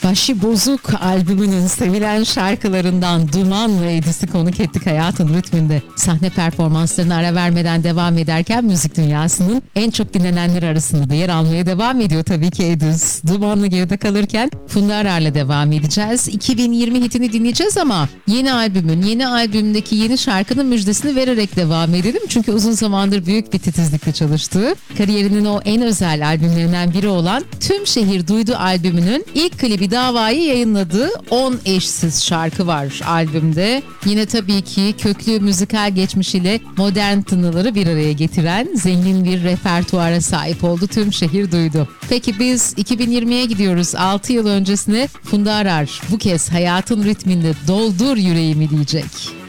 Başı Bozuk albümünün sevilen şarkılarından Duman ve Edis'i konuk ettik Hayatın Ritminde. Sahne performanslarına ara vermeden devam ederken müzik dünyasının en çok dinlenenler arasında da yer almaya devam ediyor tabii ki Edis. Duman'la geride kalırken Funda Arar'la devam edeceğiz. 2020 hitini dinleyeceğiz ama yeni albümdeki yeni şarkının müjdesini vererek devam edelim. Çünkü uzun zamandır büyük bir titizlikle çalıştığı, kariyerinin o en özel albümlerinden biri olan Tüm Şehir Duydu albümünün ilk klibi Dava'yı yayınladığı 10 eşsiz şarkı var albümde. Yine tabii ki köklü müzikal geçmişiyle modern tınıları bir araya getiren zengin bir repertuara sahip oldu Tüm Şehir Duydu. Peki biz 2020'ye gidiyoruz. 6 yıl öncesine Funda Arar bu kez Hayatın Ritminde Doldur Yüreğimi diyecek.